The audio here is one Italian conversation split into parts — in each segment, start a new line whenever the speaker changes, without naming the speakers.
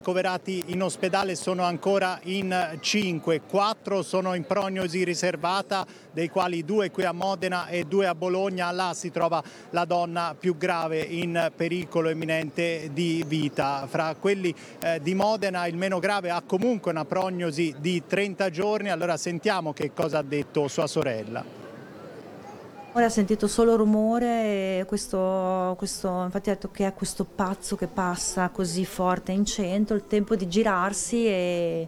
Ricoverati in ospedale sono ancora in 5, 4 sono in prognosi riservata, dei quali 2 qui a Modena e 2 a Bologna. Là si trova la donna più grave in pericolo imminente di vita. Fra quelli di Modena il meno grave ha comunque una prognosi di 30 giorni. Allora sentiamo che cosa ha detto sua sorella.
Ora ho sentito solo rumore e questo infatti ha detto che è questo pazzo che passa così forte in centro, il tempo di girarsi e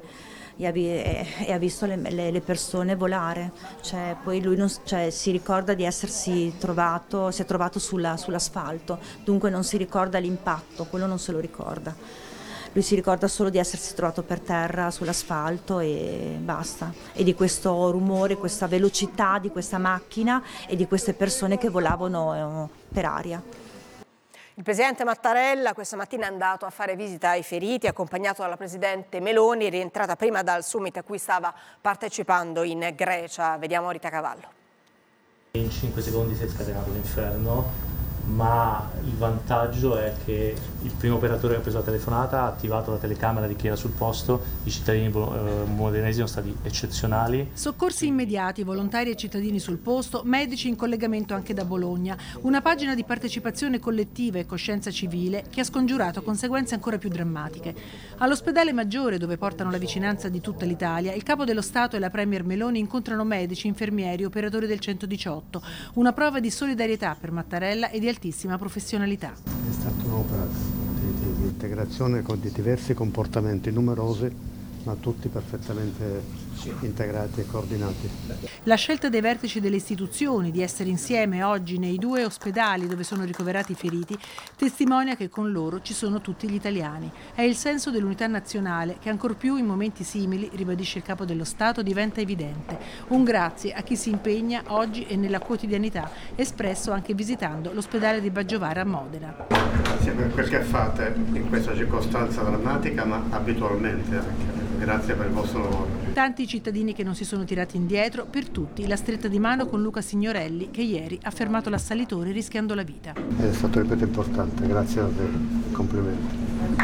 ha visto le persone volare. Cioè, poi lui si ricorda di si è trovato sull'asfalto, dunque non si ricorda l'impatto, quello non se lo ricorda. Lui si ricorda solo di essersi trovato per terra sull'asfalto e basta. E di questo rumore, questa velocità di questa macchina e di queste persone che volavano per aria.
Il presidente Mattarella questa mattina è andato a fare visita ai feriti, accompagnato dalla presidente Meloni, rientrata prima dal summit a cui stava partecipando in Grecia. Vediamo Rita Cavallo.
In 5 secondi si è scatenato l'inferno, ma il vantaggio è che il primo operatore che ha preso la telefonata ha attivato la telecamera di chi era sul posto. I cittadini modenesi sono stati eccezionali.
Soccorsi immediati, volontari e cittadini sul posto, medici in collegamento anche da Bologna. Una pagina di partecipazione collettiva e coscienza civile che ha scongiurato conseguenze ancora più drammatiche. All'ospedale Maggiore, dove portano la vicinanza di tutta l'Italia, il capo dello Stato e la premier Meloni incontrano medici, infermieri, operatori del 118. Una prova di solidarietà per Mattarella e di altissima professionalità.
È stata un'opera di integrazione con di diversi comportamenti numerosi, ma tutti perfettamente integrati e coordinati.
La scelta dei vertici delle istituzioni di essere insieme oggi nei 2 ospedali dove sono ricoverati i feriti testimonia che con loro ci sono tutti gli italiani. È il senso dell'unità nazionale che ancor più in momenti simili, ribadisce il capo dello Stato, diventa evidente. Un grazie a chi si impegna oggi e nella quotidianità, espresso anche visitando l'ospedale di Baggiovara a Modena.
Grazie per quel che fate in questa circostanza drammatica, ma abitualmente anche. Grazie per il vostro lavoro.
Tanti cittadini che non si sono tirati indietro, per tutti la stretta di mano con Luca Signorelli che ieri ha fermato l'assalitore rischiando la vita.
È stato, ripeto, importante, grazie davvero, complimenti.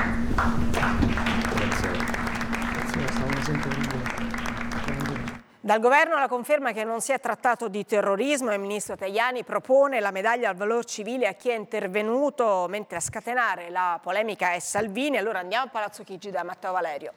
Dal governo la conferma che non si è trattato di terrorismo. Il ministro Tajani propone la medaglia al valor civile a chi è intervenuto, mentre a scatenare la polemica è Salvini. Allora andiamo a Palazzo Chigi da Matteo Valerio.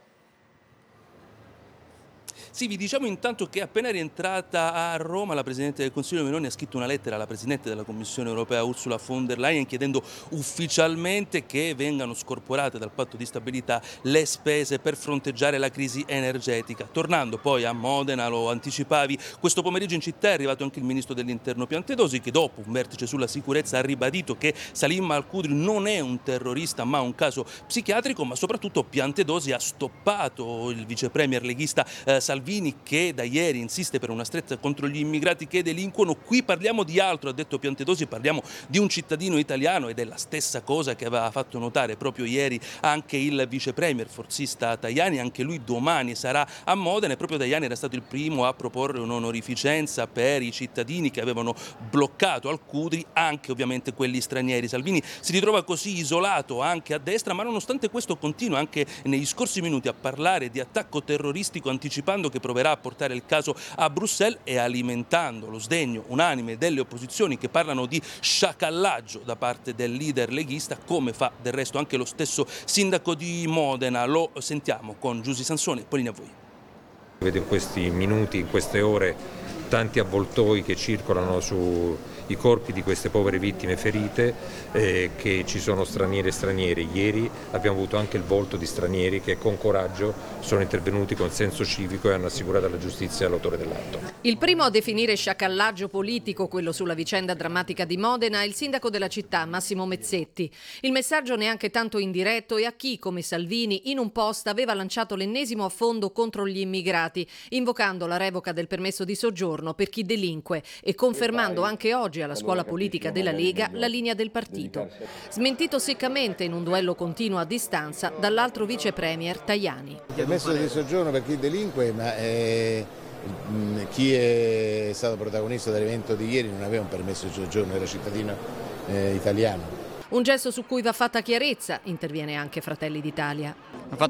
Sì, vi diciamo intanto che appena rientrata a Roma la Presidente del Consiglio Meloni ha scritto una lettera alla Presidente della Commissione Europea Ursula von der Leyen chiedendo ufficialmente che vengano scorporate dal patto di stabilità le spese per fronteggiare la crisi energetica. Tornando poi a Modena, lo anticipavi, questo pomeriggio in città è arrivato anche il Ministro dell'Interno Piantedosi che dopo un vertice sulla sicurezza ha ribadito che Salim al-Qudri non è un terrorista ma un caso psichiatrico, ma soprattutto Piantedosi ha stoppato il vice premier leghista Salvini che da ieri insiste per una stretta contro gli immigrati che delinquono. Qui parliamo di altro, ha detto Piantedosi, parliamo di un cittadino italiano ed è la stessa cosa che aveva fatto notare proprio ieri anche il vice premier forzista Tajani. Anche lui domani sarà a Modena e proprio Tajani era stato il primo a proporre un'onorificenza per i cittadini che avevano bloccato al-Qudri, anche ovviamente quelli stranieri. Salvini si ritrova così isolato anche a destra, ma nonostante questo continua anche negli scorsi minuti a parlare di attacco terroristico, anticipando che proverà a portare il caso a Bruxelles e alimentando lo sdegno unanime delle opposizioni che parlano di sciacallaggio da parte del leader leghista, come fa del resto anche lo stesso sindaco di Modena. Lo sentiamo con Giusy Sansoni e poi linea a voi.
Vedo in questi minuti, in queste ore, tanti avvoltoi che circolano sui corpi di queste povere vittime ferite, che ci sono stranieri e stranieri. Ieri abbiamo avuto anche il volto di stranieri che con coraggio sono intervenuti con senso civico e hanno assicurato alla giustizia l'autore dell'atto.
Il primo a definire sciacallaggio politico quello sulla vicenda drammatica di Modena è il sindaco della città, Massimo Mezzetti. Il messaggio neanche tanto indiretto è a chi, come Salvini, in un post aveva lanciato l'ennesimo affondo contro gli immigrati, invocando la revoca del permesso di soggiorno per chi delinque e confermando anche oggi alla scuola politica della Lega la linea del partito. Smentito seccamente in un duello continuo a distanza dall'altro vice premier Tajani.
Il permesso di soggiorno per chi delinque, ma chi è stato protagonista dell'evento di ieri non aveva un permesso di soggiorno, era cittadino italiano.
Un gesto su cui va fatta chiarezza, interviene anche Fratelli d'Italia.
Va